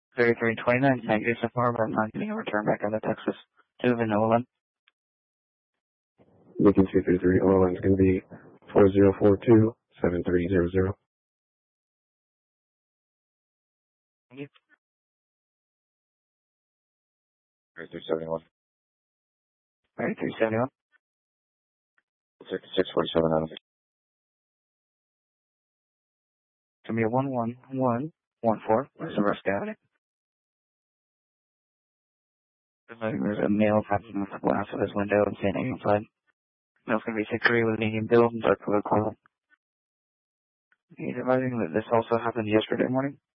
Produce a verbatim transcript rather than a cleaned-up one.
thirty-three twenty-nine, thank you so far, but I'm not getting a return back out of Texas to Vanilla. Looking two three three, O L N is going to be four zero four two seven three zero zero. Thank you. thirty-three seventy-one. thirty-three seventy-one. six forty-seven out of It's going to be a one one one one four. Where's the rest of it? There's a male tapping off the glass of his window and standing outside. Male's going to be six three with a medium build and dark blue color. He's advising that this also happened yesterday morning.